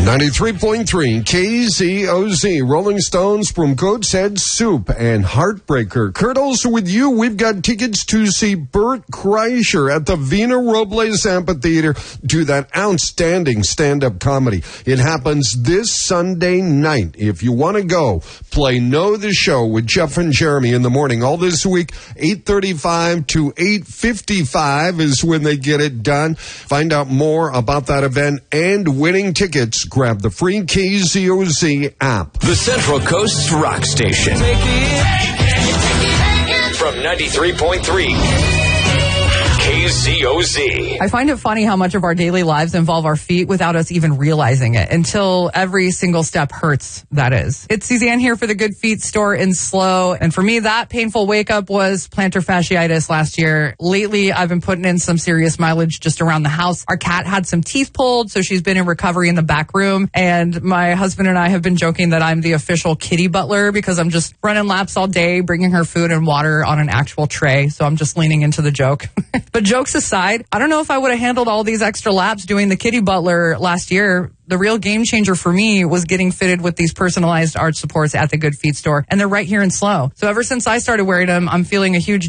93.3 KZOZ, Rolling Stones from Goat's Head Soup and Heartbreaker. Kurt, also with you, we've got tickets to see Bert Kreischer at the Vina Robles Amphitheater do that outstanding stand-up comedy. It happens this Sunday night. If you want to go, play Know the Show with Jeff and Jeremy in the morning. All this week, 8:35 to 8:55 is when they get it done. Find out more about that event and winning tickets. Grab the free KZOZ app. The Central Coast's rock station. From 93.3 KZOZ. I find it funny how much of our daily lives involve our feet without us even realizing it until every single step hurts, that is. It's Suzanne here for the Good Feet store in SLO. And for me, that painful wake up was plantar fasciitis last year. Lately, I've been putting in some serious mileage just around the house. Our cat had some teeth pulled, so she's been in recovery in the back room. And my husband and I have been joking that I'm the official kitty butler because I'm just running laps all day, bringing her food and water on an actual tray. So I'm just leaning into the joke. But jokes aside, I don't know if I would have handled all these extra laps doing the kitty butler last year. The real game changer for me was getting fitted with these personalized arch supports at the Good Feet store. And they're right here in SLO. So ever since I started wearing them, I'm feeling a huge